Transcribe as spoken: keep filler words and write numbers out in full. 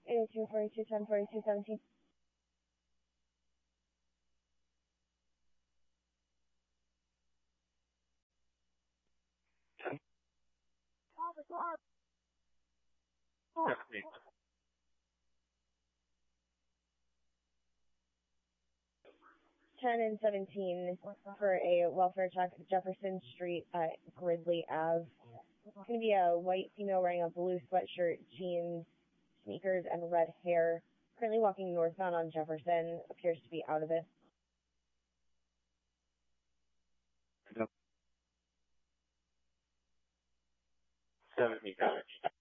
eighty-two, forty-two, ten, forty-two, seventeen. ten and seventeen for a welfare check, Jefferson Street at Gridley Ave. It's going to be a white female wearing a blue sweatshirt, jeans, sneakers, and red hair. Currently walking northbound on Jefferson. Appears to be out of it. seventeen.